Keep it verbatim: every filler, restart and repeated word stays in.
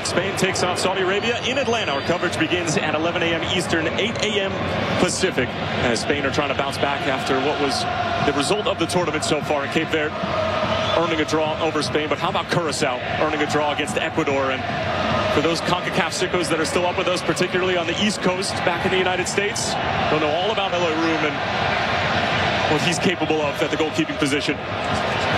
Spain takes on Saudi Arabia in Atlanta. Our coverage begins at eleven a m Eastern, eight a m Pacific, as Spain are trying to bounce back after what was the result of the tournament so far. In Cape Verde earning a draw over Spain, but how about Curacao earning a draw against Ecuador? And for those CONCACAF sickos that are still up with us, particularly on the East Coast back in the United States, don't know all about Eloy Room and what he's capable of at the goalkeeping position.